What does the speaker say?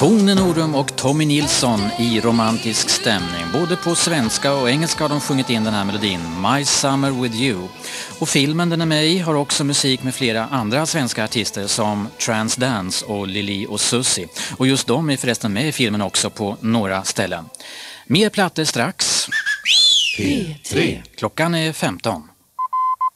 Tone Norum och Tommy Nilsson i romantisk stämning. Både på svenska och engelska har de sjungit in den här melodin, My Summer With You. Och filmen den är med i har också musik med flera andra svenska artister som Transdance och Lili och Susie. Och just de är förresten med i filmen också på några ställen. Mer plattor strax. P3. Klockan är 15.